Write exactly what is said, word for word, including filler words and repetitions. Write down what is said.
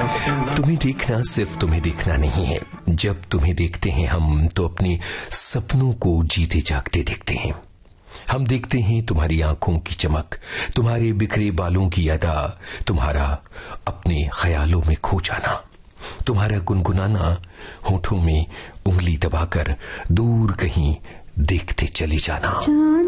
तुम्हें देखना सिर्फ तुम्हें देखना नहीं है, जब तुम्हें देखते हैं हम तो अपने सपनों को जीते जागते देखते हैं। हम देखते हैं तुम्हारी आंखों की चमक, तुम्हारे बिखरे बालों की अदा, तुम्हारा अपने ख्यालों में खो जाना, तुम्हारा गुनगुनाना, होठों में उंगली दबाकर दूर कहीं देखते चले जाना।